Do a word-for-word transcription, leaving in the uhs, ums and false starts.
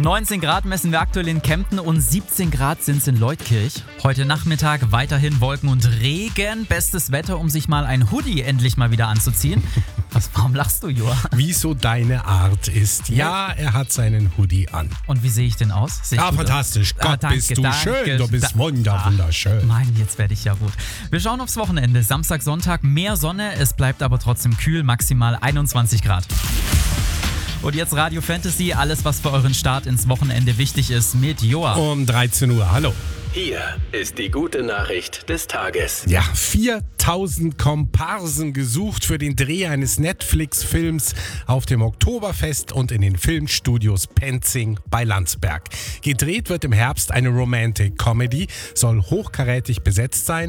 neunzehn Grad messen wir aktuell in Kempten und siebzehn Grad sind es in Leutkirch. Heute Nachmittag weiterhin Wolken und Regen. Bestes Wetter, um sich mal ein Hoodie endlich mal wieder anzuziehen. Was, warum lachst du, Joa? Wie so deine Art ist. Ja, er hat seinen Hoodie an. Und wie sehe ich denn aus? Sehe ich Ah, gut fantastisch. aus? Gott, Ah, danke, bist du danke. schön. Du bist Da- wunder, Ah, wunderschön. Mann, jetzt werde ich ja rot. Wir schauen aufs Wochenende. Samstag, Sonntag mehr Sonne. Es bleibt aber trotzdem kühl, maximal einundzwanzig Grad. Und jetzt Radio Fantasy, alles was für euren Start ins Wochenende wichtig ist mit Joa. Um dreizehn Uhr, hallo. Hier ist die gute Nachricht des Tages. Ja, viertausend Komparsen gesucht für den Dreh eines Netflix-Films auf dem Oktoberfest und in den Filmstudios Penzing bei Landsberg. Gedreht wird im Herbst eine Romantic Comedy, soll hochkarätig besetzt sein.